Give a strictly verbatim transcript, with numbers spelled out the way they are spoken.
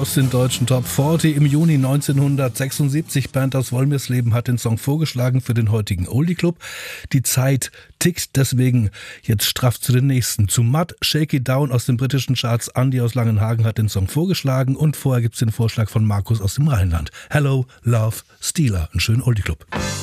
aus den deutschen Top vierzig. Im Juni neunzehnhundertsechsundsiebzig, Band aus Wolmirsleben hat den Song vorgeschlagen für den heutigen Oldie Club. Die Zeit tickt, deswegen jetzt straff zu den nächsten. Zu Mud, Shake It Down aus den britischen Charts. Andi aus Langenhagen hat den Song vorgeschlagen und vorher gibt's den Vorschlag von Markus aus dem Rheinland. Hello, Love, Stealer. Einen schönen Oldie Club.